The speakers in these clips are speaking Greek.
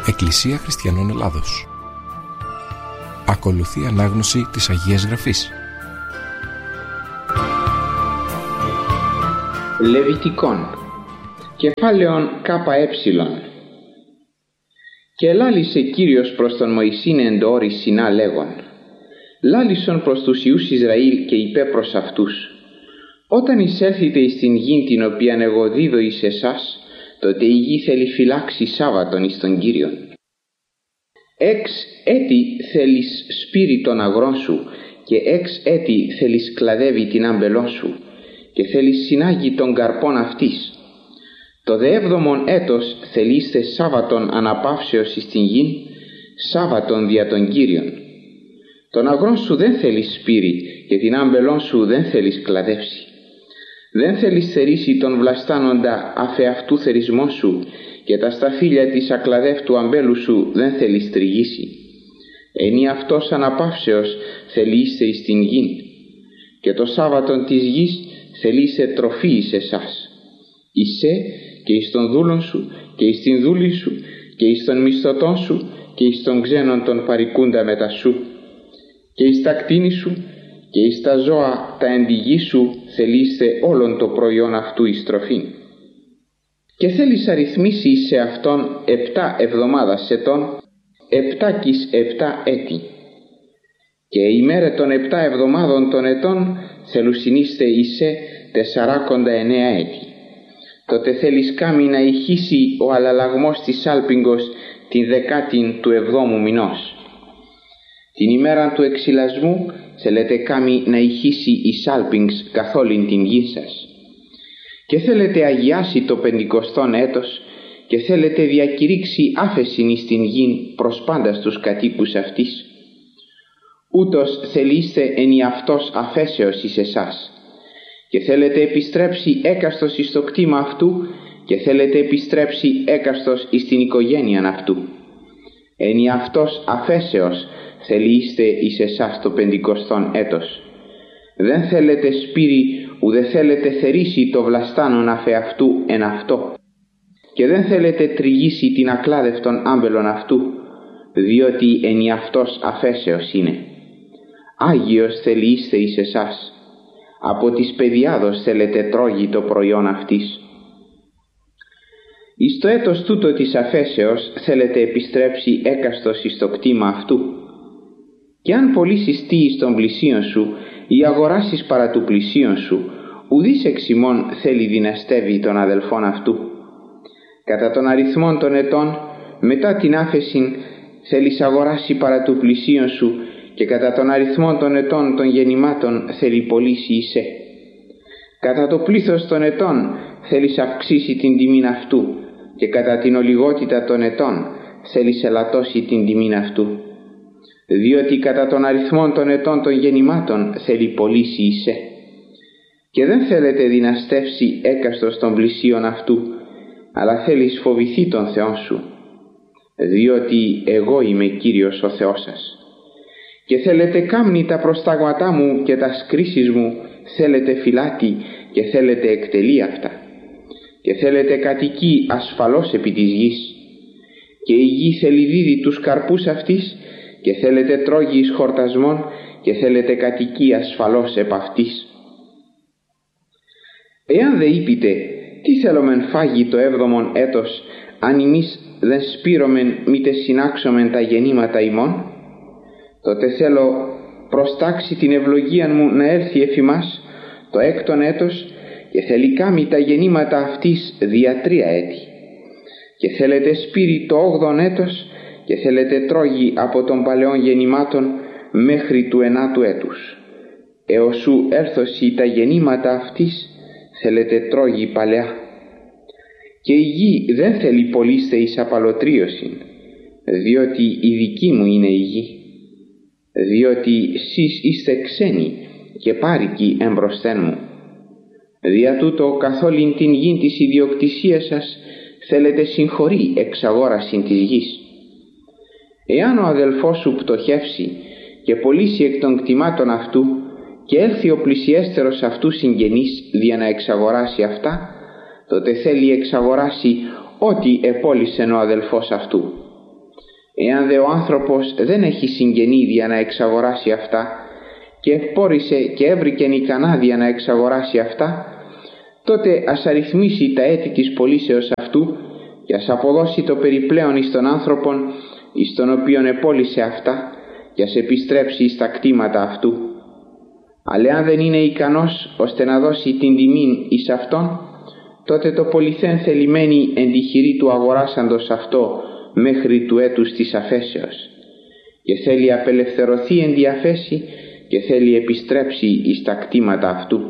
Εκκλησία Χριστιανών Ελλάδος. Ακολουθεί ανάγνωση της Αγίας Γραφής. Λεβιτικών, κεφάλαιον ΚΕ. Και λάλησε Κύριος προς τον Μωυσήν εν το όρη Σινά λέγον: λάλησον προς τους Υιούς Ισραήλ και είπε προς αυτούς: όταν εισέλθετε εις την γην την οποίαν εγώ δίδω εις εσάς, τότε η γη θέλει φυλάξει Σάββατον εις τον Κύριον. 6 έτη θέλεις σπείρει τον αγρόν σου, και 6 έτη θέλεις κλαδεύει την άμπελόν σου, και θέλεις συνάγει τον καρπόν αυτής. Το δε 7ο έτος θελείστε Σάββατον αναπαύσεως εις την γην, Σάββατον δια τον Κύριον. Τον αγρόν σου δεν θέλεις σπείρει, και την άμπελόν σου δεν θέλεις κλαδεύσει. Δεν θέλεις θερήσει τον βλαστάνοντα αφεαυτού θερισμό σου, και τα σταφύλια της ακλαδεύτου αμπέλου σου δεν θέλεις τριγήσει. Ενή αυτός αναπαύσεως θελείστε εις την γην, και το Σάββατον της γης θελείσε τροφή εις εσάς. Εισέ και εις τον δούλον σου και εις την δούλη σου και εις τον μισθωτόν σου και εις τον ξένον τον παρικούντα μετά σου, και εις τα κτήνη σου και εις τα ζώα τα εν τη γη σου θελείστε όλον το προϊόν αυτού εις τροφήν. Και θέλεις αριθμίσει σε αυτόν 7 εβδομάδας ετών, 7 κις 7 έτη. Και ημέρε των 7 εβδομάδων των ετών θελουσινίστε εισέ 49 έτη. Τότε θέλεις κάμει να ηχήσει ο αλλαλαγμός της άλπιγγος την 10η του 7ου μηνός. Την ημέρα του εξυλασμού θέλετε κάμει να ηχήσει η σάλπιγγς καθ' όλην την γη σας. Και θέλετε αγιάσει το 50ο έτος, και θέλετε διακηρύξει άφεσιν εις την γην προς πάντα στους κατοίκους αυτής. Ούτως θελείστε εν αυτός αφέσεως εις εσάς. Και θέλετε επιστρέψει έκαστος εις το κτήμα αυτού, και θέλετε επιστρέψει έκαστος εις την οικογένειαν αυτού. Εν αυτός αφέσεως θελείστε εις εσάς το 50ο έτος. Δεν θέλετε σπείρει, ουδε θέλετε θερήσει το βλαστάνον αφεαυτού εν αυτό, και δεν θέλετε τριγήσει την ακλάδευτον άμπελον αυτού, διότι εν αυτός αφέσεως είναι. Άγιος θελείστε εις εσάς. Από της παιδιάδος θέλετε τρώγει το προϊόν αυτής. Εις το έτος τούτο της αφέσεως θέλετε επιστρέψει έκαστος εις το κτήμα αυτού. Και αν πωλήσεις τι εις των πλησίων σου ή αγοράσεις παρά του πλησίον σου, ουδής εξ ημών θέλει δυναστεύει τον αδελφόν αυτού. Κατά τον αριθμόν των ετών μετά την άφεσιν θέλεις αγοράσει παρά του πλησίον σου, και κατά τον αριθμό των ετών των γεννημάτων θέλει πωλήσει εισέ. Κατά το πλήθος των ετών θέλεις αυξήσει την τιμήν αυτού, και κατά την ολιγότητα των ετών θέλεις ελαττώσει την τιμήν αυτού. Διότι κατά τον αριθμό των ετών των γεννημάτων θέλει πωλήσει εισέ. Και δεν θέλετε δυναστεύσει έκαστος των πλησίων αυτού, αλλά θέλεις φοβηθεί τον Θεόν σου, διότι εγώ είμαι Κύριος ο Θεός σας. Και θέλετε κάμνη τα προστάγματά μου και τα σκρίσεις μου θέλετε φυλάτη, και θέλετε εκτελεί αυτά. Και θέλετε κατοικεί ασφαλώς επί της γης, και η γη θέλει δίδει τους καρπούς αυτής, και θέλετε τρώγει εις χορτασμόν, και θέλετε κατοικεί ασφαλώς επ' αυτής. Εάν δε είπετε, τι θέλομεν φάγει το 7ο έτος, αν εμείς δεν σπείρωμεν μήτε συνάξομεν τα γεννήματα ημών, τότε θέλω προστάξει την ευλογία μου να έλθει εφ' ημάς το 6ο έτος, και θέλει κάμει τα γεννήματα αυτής δια 3 έτη. Και θέλετε σπείρει το 8ο έτος, και θέλετε τρώγει από των παλαιών γεννημάτων μέχρι του 9ου έτους. Έως σου έρθωση τα γεννήματα αυτής θέλετε τρώγει παλαιά. Και η γη δεν θέλει πωλήστε εις απαλωτρίωσιν, διότι η δική μου είναι η γη. Διότι σεις είστε ξένοι και πάρικοι εμπροσθέν μου. Δια τούτο καθ' όλην την γην της ιδιοκτησίας σας θέλετε συγχωρεί εξαγόρασιν της γης. Εάν ο αδελφός σου πτωχεύσει και πωλήσει εκ των κτημάτων αυτού, και έλθει ο πλησιέστερος αυτού συγγενής για να εξαγοράσει αυτά, τότε θέλει εξαγοράσει ό,τι επόλυσεν ο αδελφός αυτού. Εάν δε ο άνθρωπος δεν έχει συγγενή να εξαγοράσει αυτά και ευπόρησε και έβρικεν ικανάδια να εξαγοράσει αυτά, τότε ας αριθμίσει τα έτη της πωλήσεως αυτού και ας αποδώσει το περιπλέον εις τον άνθρωπον εις τον οποίον επόλυσε αυτά και ας επιστρέψει εις τα κτήματα αυτού. Αλλά αν δεν είναι ικανός ώστε να δώσει την τιμήν εις αυτόν, τότε το πολυθέν θελημένη εν τη χειρή του αγοράσαντος αυτό μέχρι του έτους της αφέσεως, και θέλει απελευθερωθεί εν τη αφέση και θέλει επιστρέψει εις τα κτήματα αυτού.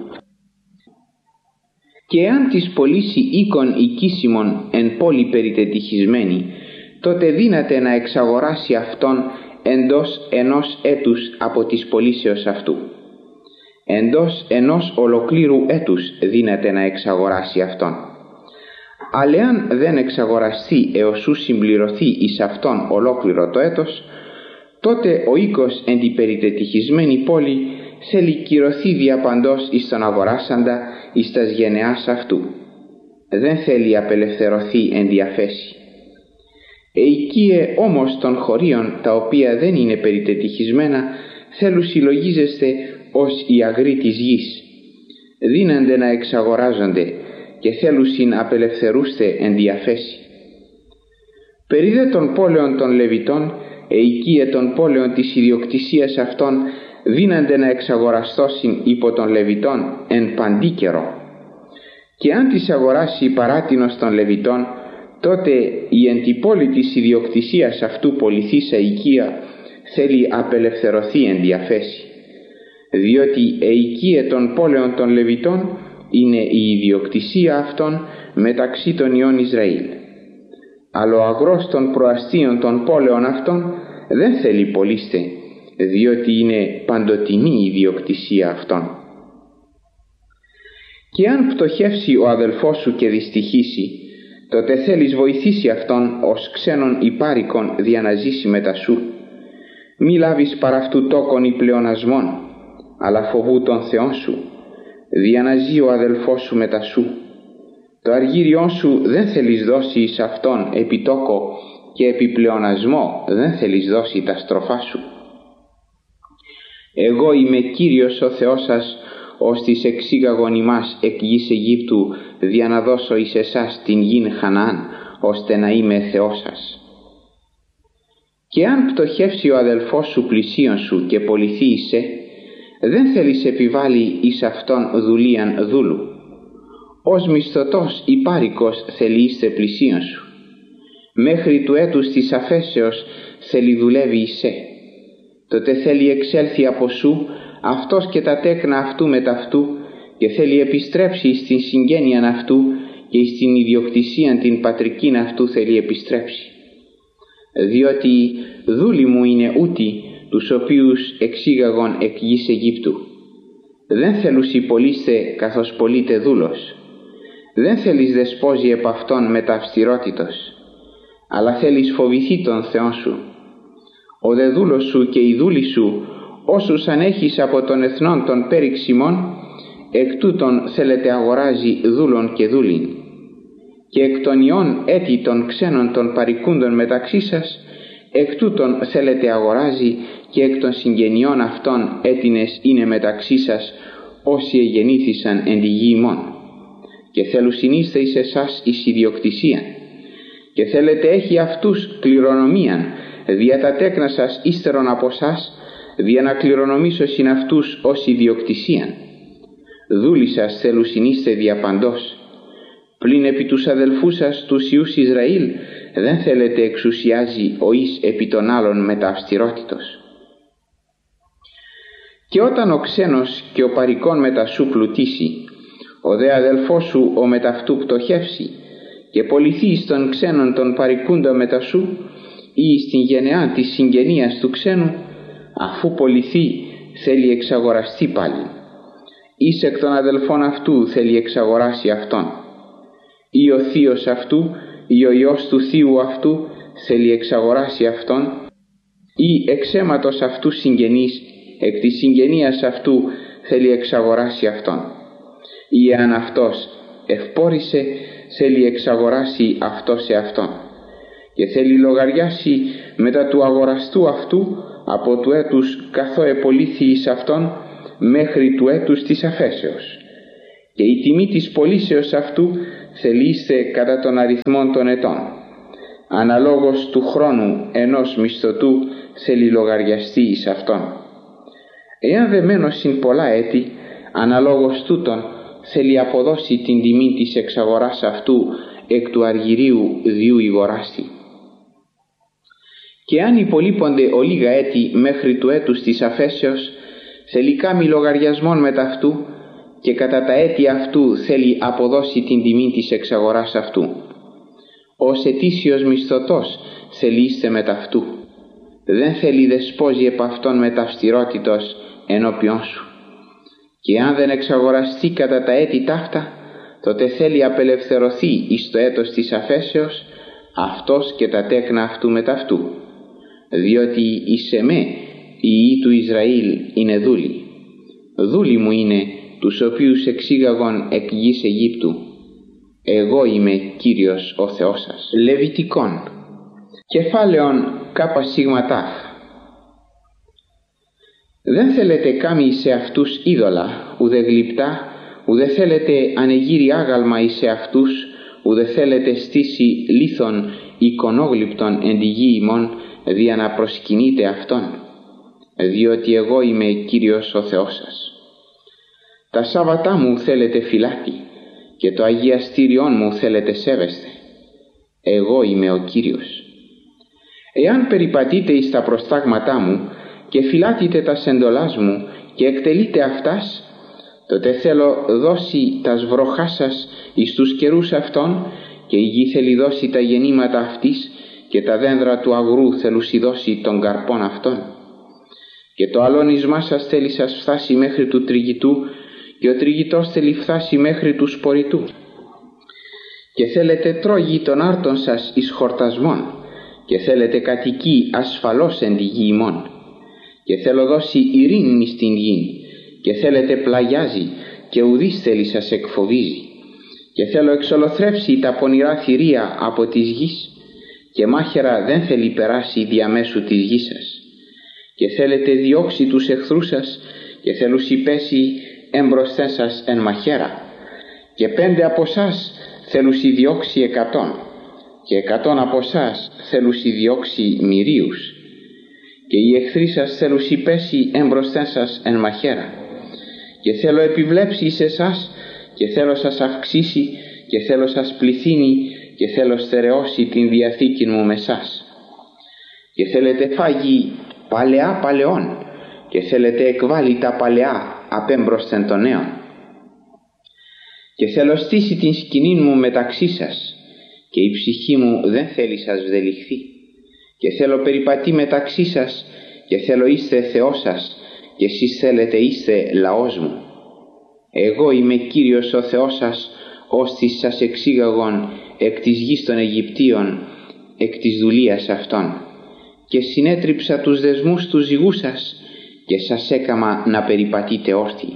Και αν της πωλήσει οίκον οικίσιμον εν πόλη περιτετυχισμένη, τότε δύναται να εξαγοράσει αυτόν εντός ενός έτους από της πωλήσεως αυτού. Εντός ενός ολοκλήρου έτους δύναται να εξαγοράσει αυτόν. Αλλά αν δεν εξαγοραστεί έως ου συμπληρωθεί εις αυτόν ολόκληρο το έτος, τότε ο οίκος εν τη περιτετυχισμένη πόλη θέλει κυρωθεί διαπαντός εις τον αγοράσαντα εις τας γενεάς αυτού. Δεν θέλει απελευθερωθεί εν τη αφέση. Εικίε όμως των χωρίων τα οποία δεν είναι περιτετυχισμένα θέλουν συλλογίζεστε ως οι αγροί της γης. Δίνανται να εξαγοράζονται και θέλουσιν απελευθερούστε εν τη αφέση. Περί δε των πόλεων των Λεβιτών, εικίε των πόλεων της ιδιοκτησίας αυτών δίνανται να εξαγοραστώσιν υπό των Λεβιτών εν παντή καιρό. Και αν τις αγοράσει παράτινος των Λεβιτών, τότε η εν τη πόλη της ιδιοκτησίας αυτού πολιθήσα οικία θέλει απελευθερωθεί εν τη αφέση, διότι εικίε των πόλεων των Λεβιτών είναι η ιδιοκτησία αυτών μεταξύ των ιών Ισραήλ. Αλλά ο αγρός των προαστίων των πόλεων αυτών δεν θέλει πωλήστε, διότι είναι παντοτινή η ιδιοκτησία αυτών. Και αν πτωχεύσει ο αδελφός σου και δυστυχήσει, τότε θέλεις βοηθήσει αυτόν ως ξένον υπάρικον δια να ζήσει μετά σου. Μη λάβεις παρά αυτού τόκον ή πλεονασμών, αλλά φοβού τον Θεόν σου, δια να ζει ο αδελφός σου μετά σου. Το αργύριόν σου δεν θέλεις δώσει εις αυτόν επιτόκο και επιπλεονασμό δεν θέλεις δώσει τα στροφά σου. Εγώ είμαι Κύριος ο Θεός σας, ως της εξήγαγον ημάς εκ γης Αιγύπτου, δια να δώσω εις εσάς την γην Χαναάν, ώστε να είμαι Θεός σας. Και αν πτωχεύσει ο αδελφός σου πλησίον σου και πωληθεί εισέ, δεν θέλεις επιβάλλει εις αυτόν δουλείαν δούλου. Ως μισθωτός υπάρικος θέλει είστε πλησίον σου. Μέχρι του έτους της αφέσεως θέλει δουλεύει εισέ. Τότε θέλει εξέλθει από σου αυτός και τα τέκνα αυτού μεταυτού και θέλει επιστρέψει στην συγγένειαν αυτού και στην ιδιοκτησίαν την πατρικήν αυτού θέλει επιστρέψει. Διότι δούλοι μου είναι ούτοι τους οποίους εξήγαγον εκ γης Αιγύπτου. Δεν θέλουσι πωλήστε καθώς πωλείται δούλος. Δεν θέλεις δεσπόζει επ' αυτόν με τα αυστηρότητος, αλλά θέλεις φοβηθεί τον Θεόν σου. Ο δε δούλος σου και η δούλη σου, όσους ανέχεις από των εθνών των πέριξιμων, εκ τούτων θέλετε αγοράζει δούλων και δούλην. Και εκ των ιών έτη των ξένων των παρικούντων μεταξύ σας, εκ τούτων θέλετε αγοράζει και εκ των συγγενειών αυτών έτινες είναι μεταξύ σας, όσοι εγεννήθησαν εν τη γη ημών. Και θέλουσιν είστε εις εσάς εις ιδιοκτησίαν. Και θέλετε έχει αυτούς κληρονομίαν, δια τα τέκνα σας ύστερον από σας, δια να κληρονομήσωσιν αυτούς ως ιδιοκτησίαν. Δούλοι σας θέλουσιν είστε διαπαντός. Πλην επί τους αδελφούς σας τους ιούς Ισραήλ δεν θέλετε εξουσιάζει ο εις επί των άλλων με τα αυστηρότητος. Και όταν ο ξένος και ο παρικόν μετά σου πλουτίσει, ο δε αδελφός σου ο μεταυτού πτωχεύσει και πωληθεί εις των ξένων των παρικούντα μετά σου ή στην γενεά της συγγενείας του ξένου, αφού πωληθεί θέλει εξαγοραστεί πάλι. Εις εκ των αδελφών αυτού θέλει εξαγοράσει αυτόν. Ή ο θείος αυτού ή ο ιός του θείου αυτού θέλει εξαγοράσει αυτόν, ή εξ αίματος αυτού συγγενής εκ της συγγενείας αυτού θέλει εξαγοράσει αυτόν. Ή αν αυτός ευπόρησε θέλει εξαγοράσει αυτό σε αυτόν. και θέλει λογαριάσει μετά του αγοραστού αυτού από του έτους καθώ επολύθη εις αυτόν μέχρι του έτους της αφέσεως, και η τιμή της πωλήσεως αυτού θελείστε κατά τον αριθμόν των ετών. Αναλόγως του χρόνου ενός μισθωτού θέλει λογαριαστεί εις αυτόν. Εάν δεμένος συν πολλά έτη, αναλόγως τούτον θέλει αποδώσει την τιμή της εξαγοράς αυτού εκ του αργυρίου διού ηγοράστη. Και αν υπολείπονται ολίγα έτη μέχρι του έτους της αφέσεως, θέλει κάμει λογαριασμόν μετ' αυτού και κατά τα έτη αυτού θέλει αποδώσει την τιμή της εξαγοράς αυτού. Ως ετήσιος μισθωτός θέλει είστε μετ' αυτού. Δεν θέλει δεσπόζει επ' αυτόν με ταυστηρότητος ενώπιον σου. Και αν δεν εξαγοραστεί κατά τα έτη ταύτα, τότε θέλει απελευθερωθεί εις το έτος της αφέσεως αυτός και τα τέκνα αυτού μετ' αυτού. Διότι εις εμέ οι ιοί του Ισραήλ είναι δούλοι. Δούλοι μου είναι, τους οποίους εξήγαγον εκ γης Αιγύπτου. Εγώ είμαι Κύριος ο Θεός σας. Λεβιτικών. Κεφάλαιον ΚΣΤ. Δεν θέλετε κάμει σε αυτούς είδωλα, ουδε γλυπτά, ουδε θέλετε ανεγύρι άγαλμα εις αυτούς, ουδε θέλετε στήσει λίθον εικονόγλυπτον εν τη γη ημών, δια να προσκυνείτε αυτόν, διότι εγώ είμαι Κύριος ο Θεός σας. Τα Σάββατά μου θέλετε φυλάτη και το αγιαστήριόν μου θέλετε σέβεστε. Εγώ είμαι ο Κύριος. Εάν περιπατείτε εις τα προστάγματά μου και φυλάτετε τα εντολάς μου και εκτελείτε αυτάς, τότε θέλω δώσει τας βροχά σας εις τους καιρούς αυτών, και η γη θέλει δώσει τα γεννήματα αυτής και τα δένδρα του αγρού θέλουσι δώσει των καρπών αυτών. Και το αλώνισμά σας θέλει σας φτάσει μέχρι του τριγητού και ο τριγητός θέλει φτάσει μέχρι του σπορητού. Και θέλετε τρόγοι των άρτων σας εις χορτασμών και θέλετε κατοικεί ασφαλώς εν τη γη ημών. Και θέλω δώσει ειρήνη στην γη και θέλετε πλαγιάζει και ουδείς θέλει σας εκφοβίζει. Και θέλω εξολοθρεύσει τα πονηρά θηρία από της γης και μάχαιρα δεν θέλει περάσει διαμέσου της γης σας. Και θέλετε διώξει τους εχθρούς σας και θέλουσι πέσει εμπροσθέν σας εν μαχαίρα. Και 5 από σας θέλουσι διώξει 100 και 100 από σας θέλουσι διώξει μυρίους. Και οι εχθροί σας θέλουσι πέσει εμπροσθέν σας εν μαχαίρα. Και θέλω επιβλέψει εις εσάς και θέλω σας αυξήσει και θέλω σας πληθύνει και θέλω στερεώσει την διαθήκη μου με σας. Και θέλετε φάγει παλαιά παλαιών και θέλετε εκβάλει τα παλαιά απέμπροσθεν των νέων. Και θέλω στήσει την σκηνή μου μεταξύ σας και η ψυχή μου δεν θέλει σας βδελιχθεί. Και θέλω περιπατεί μεταξύ σας και θέλω είστε Θεός σας και εσείς θέλετε είστε λαός μου. Εγώ είμαι Κύριος ο Θεός σας, ώστις σας εξήγαγον εκ της γης των Αιγυπτίων, εκ της δουλείας αυτών, και συνέτριψα τους δεσμούς του ζυγού σας και σας έκαμα να περιπατείτε όρθιοι.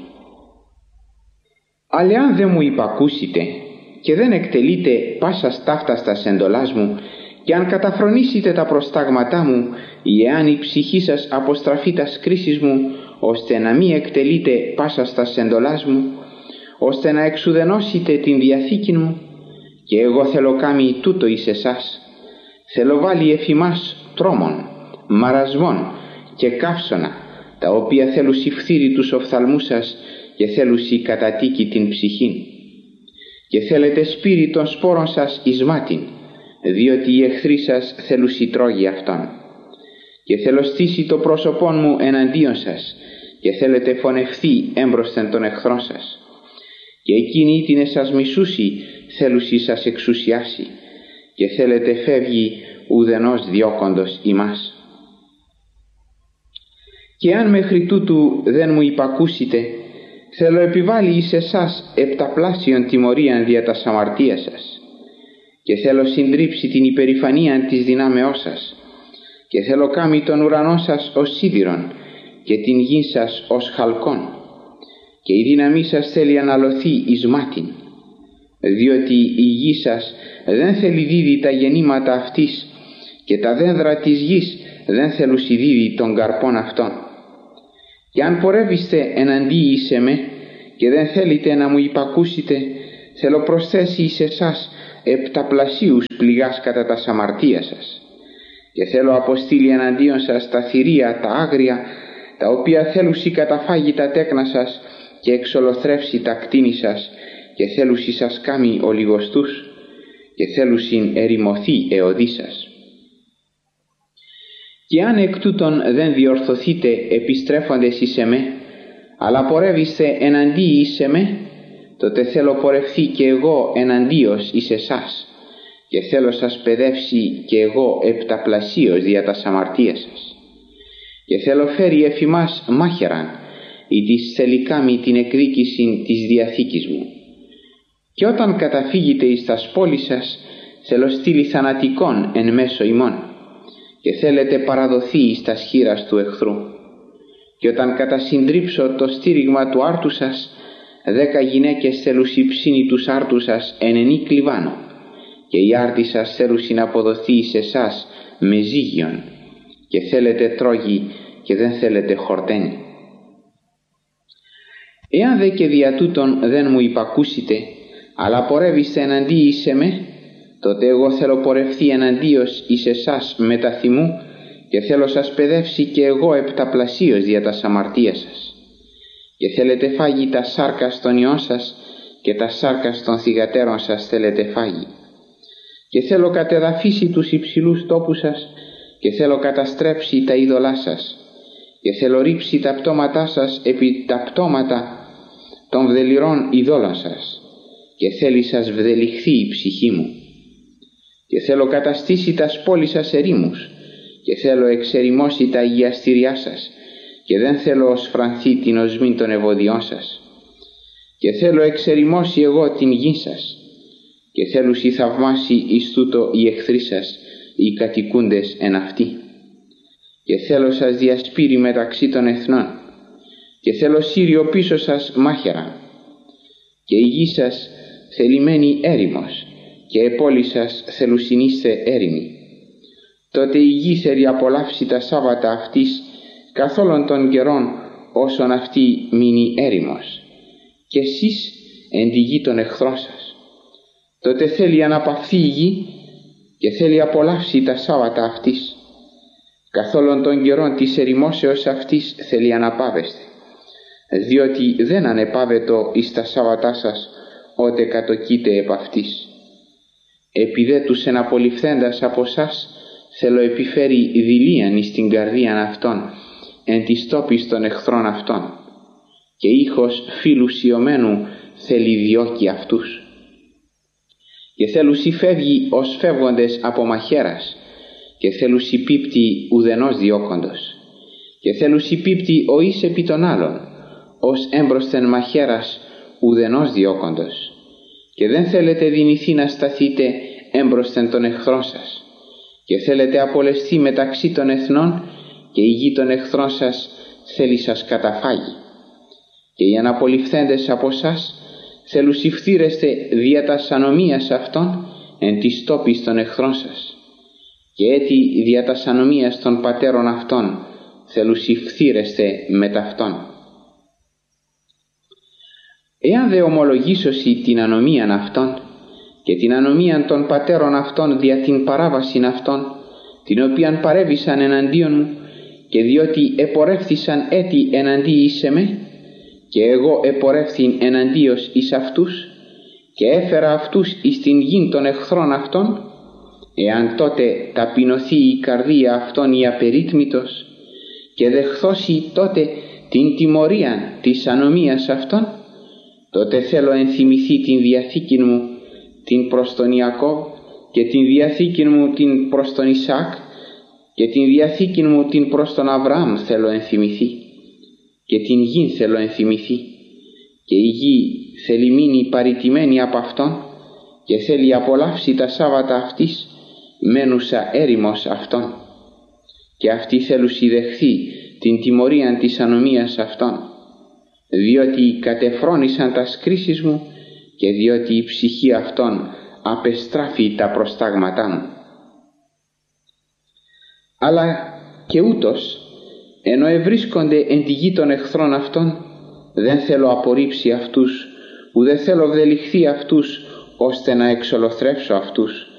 Αλλά αν δεν μου υπακούσετε και δεν εκτελείτε πάσα ταύτα στα εντολάς μου και αν καταφρονήσετε τα προστάγματά μου ή εάν η ψυχή σας αποστραφεί τας κρίσεις μου, ώστε να μην εκτελείτε πάσα στα εντολάς μου, ώστε να εξουδενώσετε την διαθήκη μου, και εγώ θέλω κάμει τούτο εις εσάς, θέλω βάλει εφημάς τρόμων, μαρασμών και καύσωνα, τα οποία θέλουσι φθείρει τους οφθαλμούς σας και θέλουσι κατατίκη την ψυχήν. Και θέλετε σπείρει των σπόρων σας εις μάτιν, διότι οι εχθροί σας θέλουσι τρώγει αυτόν. Και θέλω στήσει το πρόσωπόν μου εναντίον σας και θέλετε φωνευθεί έμπροσθεν των εχθρών σας. Και εκείνοι ήτινε σας μισούσι θέλουσι σας εξουσιάσει και θέλετε φεύγει ουδενός διώκοντος ημάς. Και αν μέχρι τούτου δεν μου υπακούσετε, θέλω επιβάλλει εις εσάς επταπλάσιον τιμωρίαν δια τας αμαρτίας σας και θέλω συντρίψει την υπερηφανία της δυνάμεώς σας και θέλω κάμει τον ουρανό σας ως σίδηρον και την γη σας ως χαλκόν και η δύναμή σας θέλει αναλωθεί εις μάτιν, διότι η γη σας δεν θέλει δίδει τα γεννήματα αυτής και τα δένδρα της γης δεν θελουσιδίδει των καρπών αυτών. Και αν πορεύεστε εναντί εις εμέ και δεν θέλετε να μου υπακούσετε, θέλω προσθέσει εις εσάς επταπλασίους πληγάς κατά τα αμαρτία σας. Και θέλω αποστείλει εναντίον σας τα θηρία, τα άγρια, τα οποία θέλουσι καταφάγει τα τέκνα σας και εξολοθρεύσει τα κτίνη σας, και θέλουσι σας κάμει ολιγοστούς, και θέλουσιν ερημωθεί εωδή σας. Και αν εκ τούτων δεν διορθωθείτε επιστρέφοντες εις εμέ, αλλά πορεύεστε εναντί εις εμέ, τότε θέλω πορευθεί και εγώ εναντίος εις εσάς, και θέλω σας παιδεύσει και εγώ επταπλασίως δια τας αμαρτίας σας. Και θέλω φέρει εφημάς μάχαιραν, ή της θελικάμι την εκδίκηση της διαθήκης μου. Και όταν καταφύγετε εις τας πόλεις σας, θέλω στείλει θανατικών εν μέσω ημών, και θέλετε παραδοθεί εις τας χείρας του εχθρού. Και όταν κατασυντρίψω το στήριγμα του άρτου σας, 10 γυναίκες θέλουσι ψήνει τους άρτους σας εν ενή κλιβάνο, και η άρτη σας θέλουσι να αποδοθεί εις εσάς με ζύγιον, και θέλετε τρόγι και δεν θέλετε χορτένι. Εάν δε και δια τούτον δεν μου υπακούσετε, αλλά πορεύεστε εναντί εις εμέ, τότε εγώ θέλω πορευθεί εναντίος εις εσάς μετά θυμού, και θέλω σας παιδεύσει και εγώ επταπλασίως δια τας αμαρτίας σας. Και θέλετε φάγει τα σάρκας των ιών σας, και τα σάρκας των θυγατέρων σας θέλετε φάγει. Και θέλω κατεδαφίσει τους υψηλούς τόπους σας, και θέλω καταστρέψει τα είδωλά σας, και θέλω ρίψει τα πτώματά σας επί τα πτώματα των βδελιρών ειδόλων σας, και θέλει σας βδελιχθεί η ψυχή μου. Και θέλω καταστήσει τα πόλεις σας ερήμους, και θέλω εξερημώσει τα αγιαστήριά σας, και δεν θέλω οσφρανθεί την οσμή των ευωδιών σας. Και θέλω εξερημώσει εγώ την γη σας, και θέλουσι θαυμάσει εις τούτο οι εχθροί σας, οι κατοικούντες εν αυτή. Και θέλω σας διασπείρει μεταξύ των εθνών, και θέλω σύριο πίσω σας μάχαιρα. Και η γη σας θελημένη έρημος, και η πόλη σας θελουσινήστε έρημη. Τότε η γη θέλει απολαύσει τα Σάββατα αυτής καθ' όλων των καιρών όσον αυτή μείνει έρημος, και εσείς εν τη γη των εχθρών σας. Τότε θέλει αναπαυθεί η γη και θέλει απολαύσει τα Σάββατα αυτής. Καθ' όλων των καιρών της ερημόσεως αυτής θέλει αναπαύεστε, διότι δεν ανεπάβετο εις τα Σάββατά σας ότε κατοκείτε επ' αυτής. Επί τους εναπολυφθέντας από σας θέλω επιφέρει δειλίαν εις την καρδίαν αυτών εν της τόπης των εχθρών αυτών, και ήχος φίλου σιωμένου θέλει διώκει αυτούς. Και θέλουσι φεύγει ως φεύγοντες από μαχαίρας, και θέλουσι πίπτει ουδενός διώκοντος, και θέλουσι πίπτει ο εις επί των άλλων, ως έμπροσθεν μαχαίρας ουδενός διώκοντος, και δεν θέλετε δυνηθεί να σταθείτε έμπροσθεν των εχθρών σας, και θέλετε απολεστεί μεταξύ των εθνών, και η γη των εχθρών σας θέλει σας καταφάγει. Και οι αναπολυφθέντες από σας θέλουσι φθήρεστε δια τας ανομίας αυτών εν της τόπης των εχθρών σας, και έτι δια τας ανομίας των πατέρων αυτών θέλουσι φθήρεστε μετ' αυτών. Εάν δε ομολογήσωσι την ανομίαν αυτών και την ανομίαν των πατέρων αυτών δια την παράβασιν αυτών, την οποίαν παρέβησαν εναντίον μου, και διότι επορεύθησαν έτη εναντί εις εμέ, και εγώ επορεύθην εναντίος εις αυτούς, και έφερα αυτούς εις την γην των εχθρών αυτών, εάν τότε ταπεινωθεί η καρδία αυτών η απερίτμητος, και δεχθώσει τότε την τιμωρίαν της ανομίας αυτών, τότε θέλω ενθυμηθεί την διαθήκην μου την προς τον Ιακώβ, και την διαθήκην μου την προς τον Ισαάκ, και την διαθήκην μου την προς τον Αβραάμ θέλω ενθυμηθεί, και την γην θέλω ενθυμηθεί, και η γη θέλει μείνει παρητημένη από αυτόν, και θέλει απολαύσει τα Σάββατα αυτής μένουσα έρημος αυτών, και αυτή θέλουσι δεχθεί την τιμωρίαν της ανομίας αυτών, διότι κατεφρόνησαν τα κρίσεις μου, και διότι η ψυχή αυτών απεστράφει τα προστάγματά μου. Αλλά και ούτως, ενώ ευρίσκονται εν τη γη των εχθρών αυτών, δεν θέλω απορρίψει αυτούς, ουδέ θέλω βδελιχθεί αυτούς, ώστε να εξολοθρεύσω αυτούς.